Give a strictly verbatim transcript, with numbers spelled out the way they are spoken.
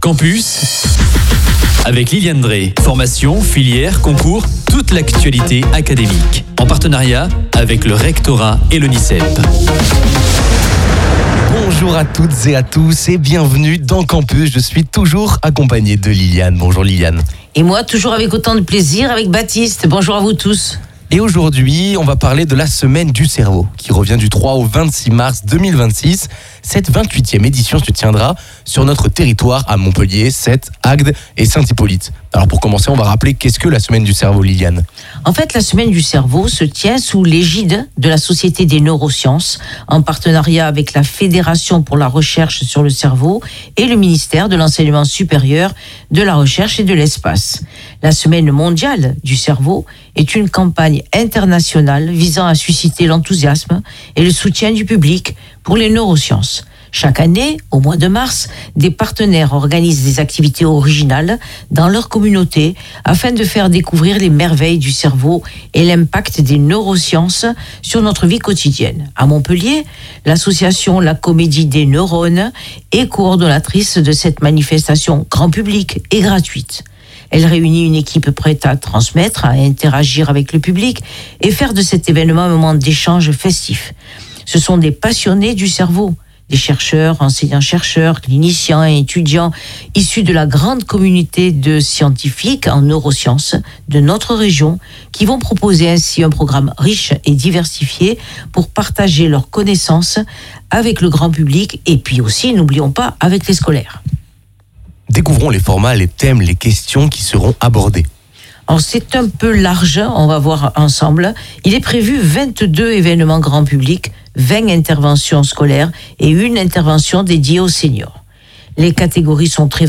Campus avec Liliane Drey. Formation, filière, concours, toute l'actualité académique. En partenariat avec le rectorat et le NICEP. Bonjour à toutes et à tous et bienvenue dans Campus. Je suis toujours accompagné de Liliane. Bonjour Liliane. Et moi, toujours avec autant de plaisir, avec Baptiste. Bonjour à vous tous. Et aujourd'hui, on va parler de la semaine du cerveau, qui revient du trois au vingt-six mars deux mille vingt-six. Cette vingt-huitième édition se tiendra sur notre territoire à Montpellier, Sète, Agde et Saint-Hippolyte. Alors pour commencer, on va rappeler qu'est-ce que la semaine du cerveau, Liliane ? En fait, la semaine du cerveau se tient sous l'égide de la Société des neurosciences, en partenariat avec la Fédération pour la recherche sur le cerveau et le ministère de l'enseignement supérieur, de la recherche et de l'espace. La semaine mondiale du cerveau est une campagne internationale visant à susciter l'enthousiasme et le soutien du public pour les neurosciences. Chaque année, au mois de mars, des partenaires organisent des activités originales dans leur communauté afin de faire découvrir les merveilles du cerveau et l'impact des neurosciences sur notre vie quotidienne. À Montpellier, l'association La Comédie des Neurones est coordonnatrice de cette manifestation grand public et gratuite. Elle réunit une équipe prête à transmettre, à interagir avec le public et faire de cet événement un moment d'échange festif. Ce sont des passionnés du cerveau, des chercheurs, enseignants-chercheurs, cliniciens et étudiants issus de la grande communauté de scientifiques en neurosciences de notre région qui vont proposer ainsi un programme riche et diversifié pour partager leurs connaissances avec le grand public et puis aussi, n'oublions pas, avec les scolaires. Découvrons les formats, les thèmes, les questions qui seront abordées. Alors c'est un peu large, on va voir ensemble. Il est prévu vingt-deux événements grand public, vingt interventions scolaires et une intervention dédiée aux seniors. Les catégories sont très